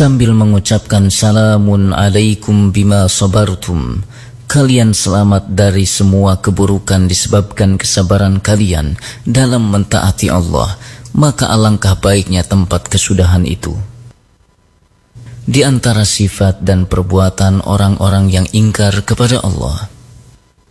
sambil mengucapkan salamun alaikum bima sabartum, kalian selamat dari semua keburukan disebabkan kesabaran kalian dalam mentaati Allah, maka alangkah baiknya tempat kesudahan itu. Di antara sifat dan perbuatan orang-orang yang ingkar kepada Allah,